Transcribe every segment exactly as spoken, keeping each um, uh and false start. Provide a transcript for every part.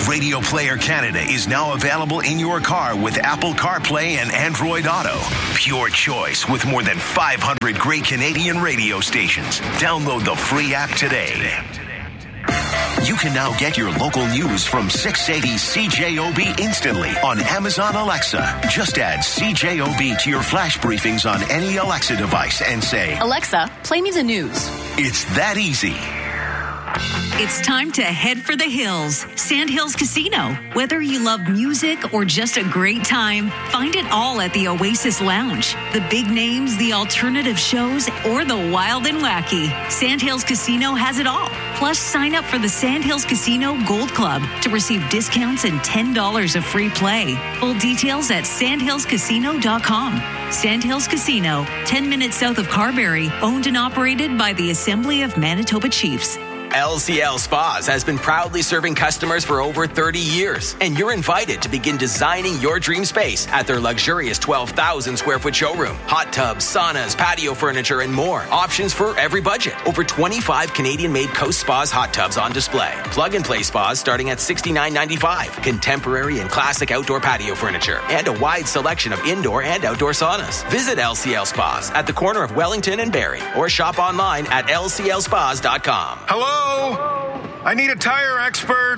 Radio Player Canada is now available in your car with Apple CarPlay and Android Auto. Pure choice with more than five hundred great Canadian radio stations. Download the free app today. You can now get your local news from six eighty C J O B instantly on Amazon Alexa. Just add C J O B to your flash briefings on any Alexa device and say, Alexa, play me the news. It's that easy. It's time to head for the hills. Sandhills Casino. Whether you love music or just a great time, find it all at the Oasis Lounge. The big names, the alternative shows, or the wild and wacky. Sandhills Casino has it all. Plus, sign up for the Sandhills Casino Gold Club to receive discounts and ten dollars of free play. Full details at sandhills casino dot com. Sandhills Casino, ten minutes south of Carberry, owned and operated by the Assembly of Manitoba Chiefs. L C L Spas has been proudly serving customers for over thirty years, and you're invited to begin designing your dream space at their luxurious twelve thousand square foot showroom. Hot tubs, saunas, patio furniture, and more. Options for every budget. Over twenty-five Canadian-made Coast Spas hot tubs on display. Plug-and-play spas starting at sixty-nine ninety-five. Contemporary and classic outdoor patio furniture, and a wide selection of indoor and outdoor saunas. Visit L C L Spas at the corner of Wellington and Barrie, or shop online at L C L spas dot com. Hello? I need a tire expert.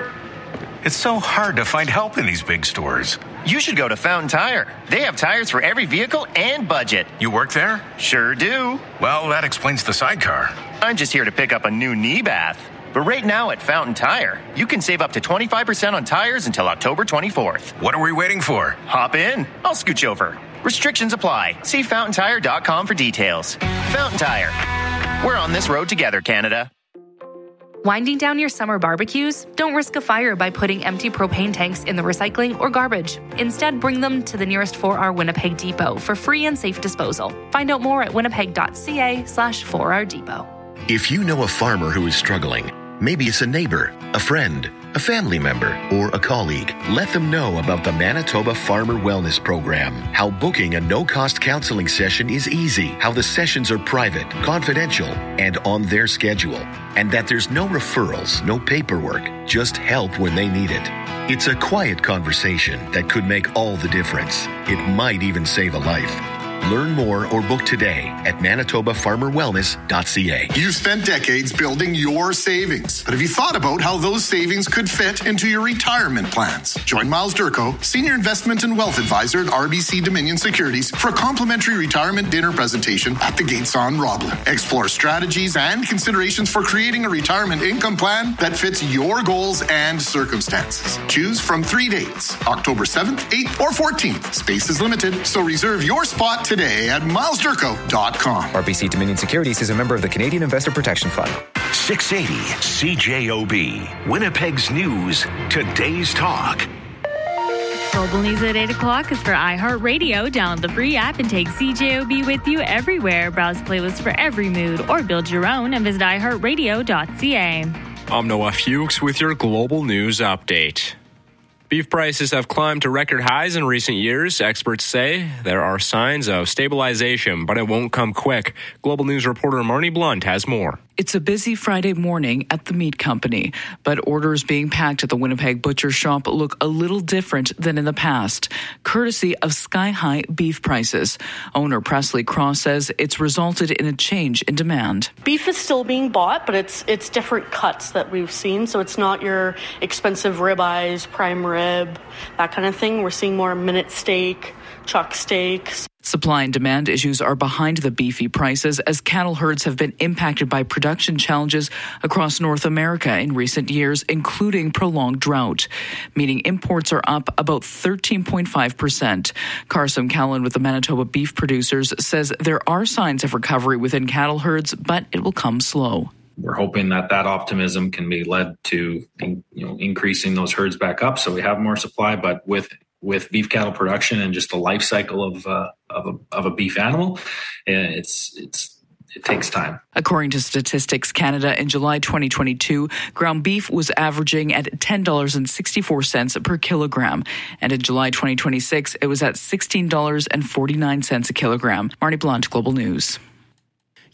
It's so hard to find help in these big stores. You should go to Fountain Tire. They have tires for every vehicle and budget. You work there? Sure do. Well, that explains the sidecar. I'm just here to pick up a new knee bath. But right now at Fountain Tire, you can save up to twenty-five percent on tires until October twenty-fourth. What are we waiting for? Hop in. I'll scooch over. Restrictions apply. See fountain tire dot com for details. Fountain Tire. We're on this road together, Canada. Winding down your summer barbecues? Don't risk a fire by putting empty propane tanks in the recycling or garbage. Instead, bring them to the nearest four R Winnipeg depot for free and safe disposal. Find out more at winnipeg.ca slash 4R depot. If you know a farmer who is struggling, maybe it's a neighbor, a friend, a family member, or a colleague, let them know about the Manitoba Farmer Wellness Program. How booking a no-cost counseling session is easy. How the sessions are private, confidential, and on their schedule. And that there's no referrals, no paperwork, just help when they need it. It's a quiet conversation that could make all the difference. It might even save a life. Learn more or book today at manitoba farmer wellness dot c a. You've spent decades building your savings, but have you thought about how those savings could fit into your retirement plans? Join Miles Durko, Senior Investment and Wealth Advisor at R B C Dominion Securities, for a complimentary retirement dinner presentation at the Gates on Roblin. Explore strategies and considerations for creating a retirement income plan that fits your goals and circumstances. Choose from three dates, October seventh, eighth, or fourteenth. Space is limited, so reserve your spot today. Today at miles durko dot com. R B C Dominion Securities is a member of the Canadian Investor Protection Fund. six eighty C J O B, Winnipeg's News, today's talk. Global News at eight o'clock is for iHeartRadio. Download the free app and take C J O B with you everywhere. Browse playlists for every mood or build your own and visit i heart radio dot c a. I'm Noah Fuchs with your Global News update. Beef prices have climbed to record highs in recent years. Experts say there are signs of stabilization, but it won't come quick. Global News reporter Marnie Blunt has more. It's a busy Friday morning at the meat company, but orders being packed at the Winnipeg Butcher Shop look a little different than in the past, courtesy of sky-high beef prices. Owner Presley Cross says it's resulted in a change in demand. Beef is still being bought, but it's it's different cuts that we've seen, so it's not your expensive ribeyes, prime rib, that kind of thing. We're seeing more minute steak, chuck steaks. Supply and demand issues are behind the beefy prices as cattle herds have been impacted by production challenges across North America in recent years, including prolonged drought, meaning imports are up about thirteen point five percent. Carson Callan with the Manitoba Beef Producers says there are signs of recovery within cattle herds, but it will come slow. We're hoping that that optimism can be led to, you know, increasing those herds back up so we have more supply, but with with beef cattle production and just the life cycle of uh, of, a, of a beef animal, it's it's it takes time. According to Statistics Canada, in July twenty twenty-two, ground beef was averaging at ten dollars and sixty-four cents per kilogram, and in July twenty twenty-six, it was at sixteen dollars and forty-nine cents a kilogram. Marnie Blunt, Global News.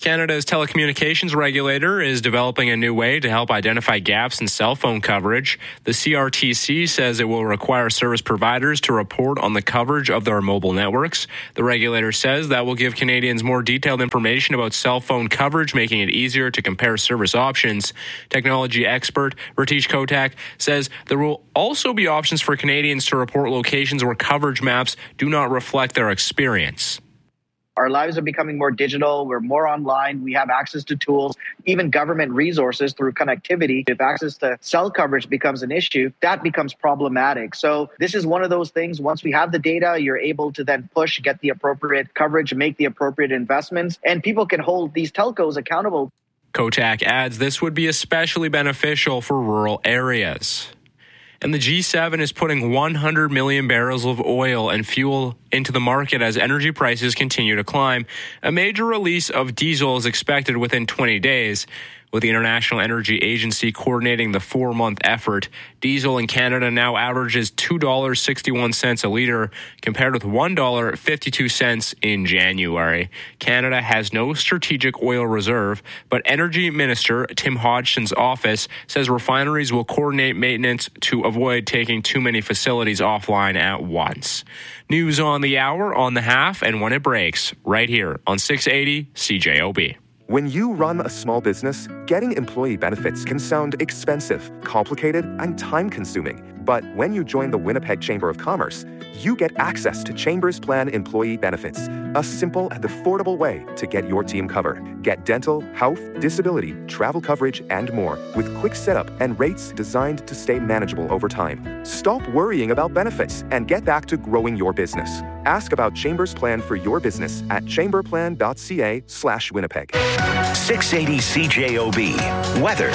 Canada's telecommunications regulator is developing a new way to help identify gaps in cell phone coverage. The C R T C says it will require service providers to report on the coverage of their mobile networks. The regulator says that will give Canadians more detailed information about cell phone coverage, making it easier to compare service options. Technology expert Ratish Kotak says there will also be options for Canadians to report locations where coverage maps do not reflect their experience. Our lives are becoming more digital. We're more online. We have access to tools, even government resources through connectivity. If access to cell coverage becomes an issue, that becomes problematic. So this is one of those things. Once we have the data, you're able to then push, get the appropriate coverage, make the appropriate investments, and people can hold these telcos accountable. Kotak adds this would be especially beneficial for rural areas. And the G seven is putting one hundred million barrels of oil and fuel into the market as energy prices continue to climb. A major release of diesel is expected within twenty days. With the International Energy Agency coordinating the four-month effort, diesel in Canada now averages two dollars and sixty-one cents a litre, compared with one dollar and fifty-two cents in January. Canada has no strategic oil reserve, but Energy Minister Tim Hodgson's office says refineries will coordinate maintenance to avoid taking too many facilities offline at once. News on the hour, on the half, and when it breaks, right here on six eighty C J O B. When you run a small business, getting employee benefits can sound expensive, complicated, and time-consuming. But when you join the Winnipeg Chamber of Commerce, you get access to Chamber's Plan employee benefits, a simple and affordable way to get your team covered. Get dental, health, disability, travel coverage, and more with quick setup and rates designed to stay manageable over time. Stop worrying about benefits and get back to growing your business. Ask about Chamber's Plan for your business at chamberplan.ca slash Winnipeg. six eighty C J O B. Weather.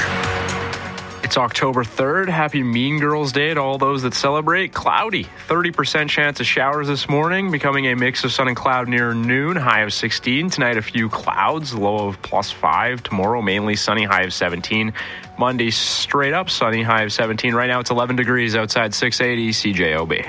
It's October third. Happy Mean Girls Day to all those that celebrate. Cloudy. thirty percent chance of showers this morning, becoming a mix of sun and cloud near noon. High of sixteen. Tonight, a few clouds, low of plus five. Tomorrow, mainly sunny, high of seventeen. Monday, straight up sunny, high of seventeen. Right now, it's eleven degrees outside six eighty C J O B.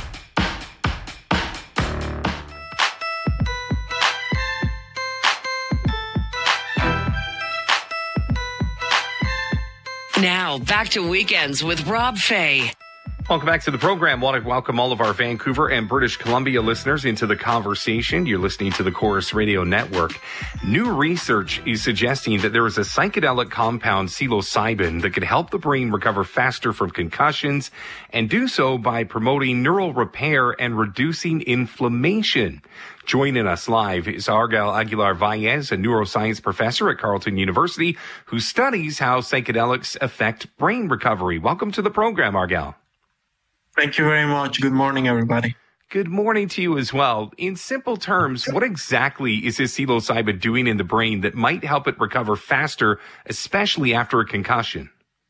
Now, back to Weekends with Rob Fay. Welcome back to the program. I want to welcome all of our Vancouver and British Columbia listeners into the conversation. You're listening to the Chorus Radio Network. New research is suggesting that there is a psychedelic compound, psilocybin, that could help the brain recover faster from concussions and do so by promoting neural repair and reducing inflammation. Joining us live is Argel Aguilar-Valles, a neuroscience professor at Carleton University who studies how psychedelics affect brain recovery. Welcome to the program, Argel. Thank you very much. Good morning, everybody. Good morning to you as well. In simple terms, what exactly is this psilocybin doing in the brain that might help it recover faster, especially after a concussion?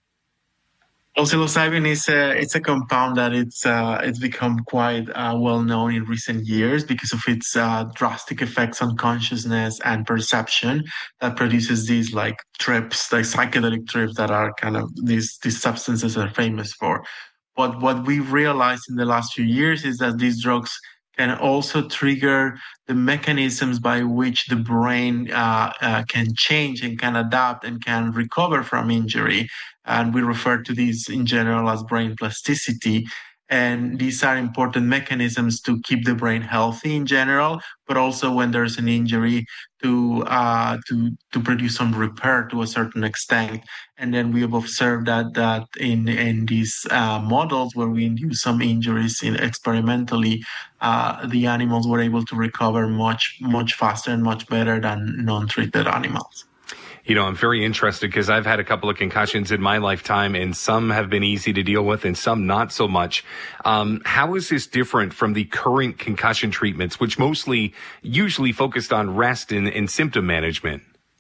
Well, psilocybin is a, it's a compound that it's uh, it's become quite uh, well known in recent years because of its uh, drastic effects on consciousness and perception that produces these like trips, like psychedelic trips that are kind of these these substances are famous for. But what we realized in the last few years is that these drugs can also trigger the mechanisms by which the brain uh, uh, can change and can adapt and can recover from injury. And we refer to these in general as brain plasticity. And these are important mechanisms to keep the brain healthy in general, but also when there's an injury to uh, to to produce some repair to a certain extent. And then we have observed that that in in these uh, models where we induce some injuries in experimentally, uh, the animals were able to recover much much faster and much better than non-treated animals. You know, I'm very interested because I've had a couple of concussions in my lifetime, and some have been easy to deal with and some not so much. Um, how is this different from the current concussion treatments, which mostly usually focused on rest and, and symptom management?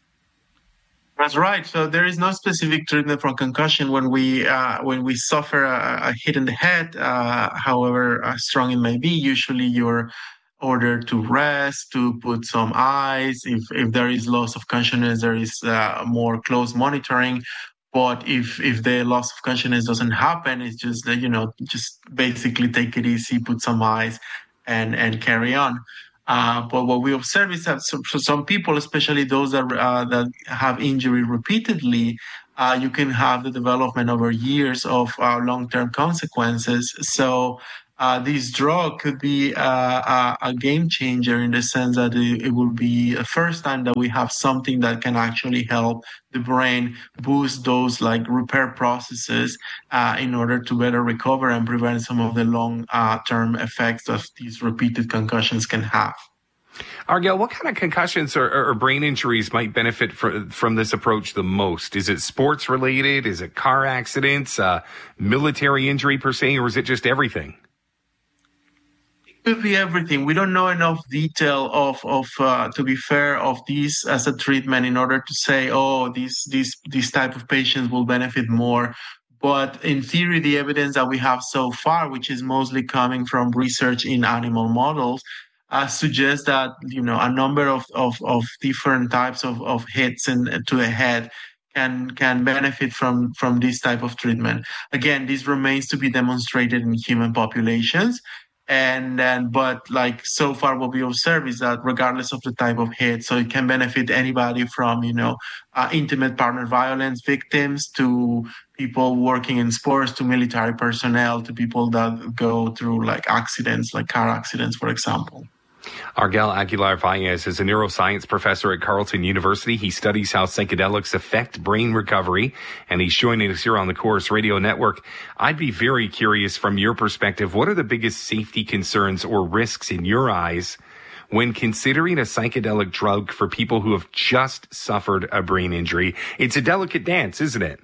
That's right. So there is no specific treatment for concussion when we uh, when we suffer a, a hit in the head, uh, however uh, strong it may be. Usually you're ordered to rest, to put some ice. If if there is loss of consciousness, there is uh, more close monitoring. But if if the loss of consciousness doesn't happen, it's just that, you know, just basically take it easy, put some ice, and and carry on. Uh, but what we observe is that so, for some people, especially those that uh, that have injury repeatedly, uh, you can have the development over years of uh, long-term consequences. So uh, this drug could be uh, a, a game changer in the sense that it, it will be the first time that we have something that can actually help the brain boost those like repair processes uh, in order to better recover and prevent some of the long-term uh, effects that these repeated concussions can have. Argel, what kind of concussions or, or brain injuries might benefit from, from this approach the most? Is it sports related? Is it car accidents, uh, military injury per se, or is it just everything? It could be everything. We don't know enough detail of, of uh, to be fair, of these as a treatment in order to say, oh, these, these, these type of patients will benefit more. But in theory, the evidence that we have so far, which is mostly coming from research in animal models, Uh, suggests that, you know, a number of, of, of different types of, of hits in, to the head can can benefit from, from this type of treatment. Again, this remains to be demonstrated in human populations. And then, but like so far what we observe is that regardless of the type of hit, so it can benefit anybody from, you know, uh, intimate partner violence victims to people working in sports, to military personnel, to people that go through like accidents, like car accidents, for example. Argel Aguilar-Valles is a neuroscience professor at Carleton University. He studies how psychedelics affect brain recovery, and he's joining us here on the Corus Radio Network. I'd be very curious from your perspective, what are the biggest safety concerns or risks in your eyes when considering a psychedelic drug for people who have just suffered a brain injury? It's a delicate dance, isn't it?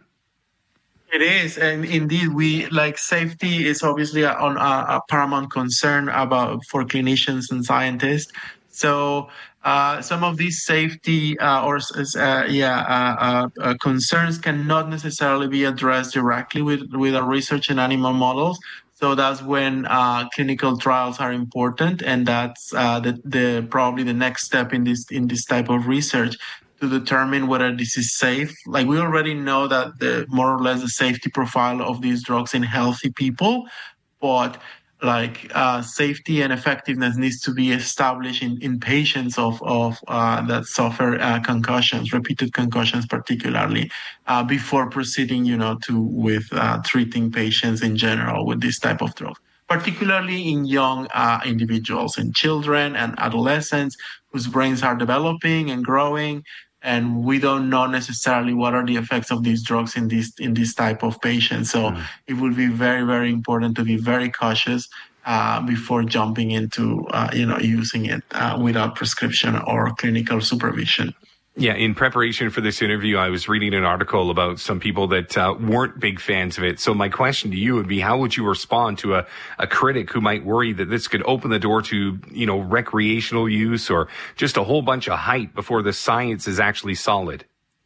It is, and indeed, we like safety is obviously a, on a, a paramount concern about for clinicians and scientists. So uh, some of these safety uh, or uh, yeah uh, uh, concerns cannot necessarily be addressed directly with with our research in animal models. So that's when uh, clinical trials are important, and that's uh, the, the probably the next step in this in this type of research, to determine whether this is safe. Like we already know that the more or less the safety profile of these drugs in healthy people, but like uh, safety and effectiveness needs to be established in, in patients of, of uh, that suffer uh, concussions, repeated concussions particularly, uh, before proceeding, you know, to with uh, treating patients in general with this type of drugs, particularly in young uh, individuals, in children and adolescents whose brains are developing and growing. And we don't know necessarily what are the effects of these drugs in this in this type of patients. So mm. it will be very, very important to be very cautious uh, before jumping into, uh, you know, using it uh, without prescription or clinical supervision. Yeah, in preparation for this interview, I was reading an article about some people that uh, weren't big fans of it. So my question to you would be, how would you respond to a, a critic who might worry that this could open the door to, you know, recreational use or just a whole bunch of hype before the science is actually solid?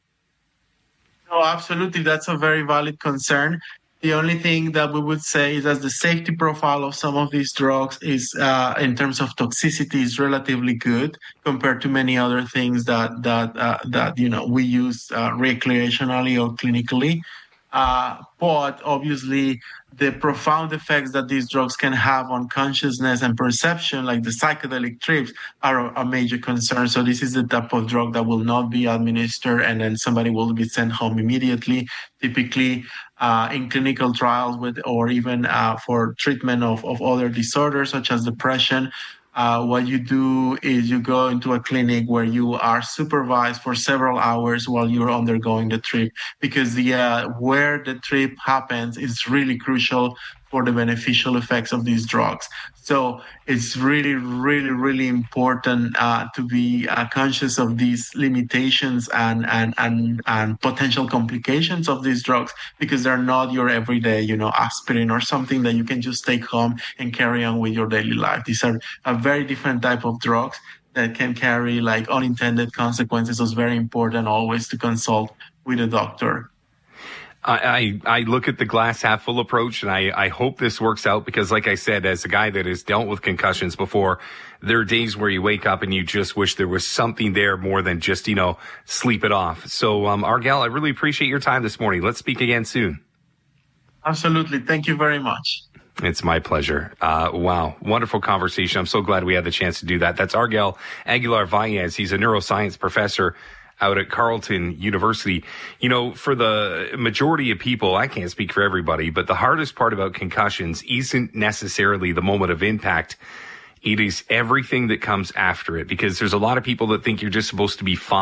No, absolutely. That's a very valid concern. The only thing that we would say is that the safety profile of some of these drugs is, uh, in terms of toxicity, is relatively good compared to many other things that that uh, that you know we use uh, recreationally or clinically. Uh, but obviously, the profound effects that these drugs can have on consciousness and perception, like the psychedelic trips, are a major concern. So this is the type of drug that will not be administered and then somebody will be sent home immediately. Typically, uh, in clinical trials with, or even uh, for treatment of, of other disorders such as depression, Uh, what you do is you go into a clinic where you are supervised for several hours while you're undergoing the trip, because the uh, where the trip happens is really crucial for the beneficial effects of these drugs. So it's really, really, really important uh, to be uh, conscious of these limitations and, and, and, and potential complications of these drugs, because they're not your everyday, you know, aspirin or something that you can just take home and carry on with your daily life. These are a very different type of drugs that can carry like unintended consequences. So it's very important always to consult with a doctor. I, I look at the glass half full approach, and I, I hope this works out, because like I said, as a guy that has dealt with concussions before, there are days where you wake up and you just wish there was something there more than just, you know, sleep it off. So, um, Argel, I really appreciate your time this morning. Let's speak again soon. Absolutely. Thank you very much. It's my pleasure. Uh, wow. Wonderful conversation. I'm so glad we had the chance to do that. That's Argel Aguilar-Vaez. He's a neuroscience professor out at Carleton University. You know, for the majority of people, I can't speak for everybody, but the hardest part about concussions isn't necessarily the moment of impact. It is everything that comes after it, because there's a lot of people that think you're just supposed to be fine.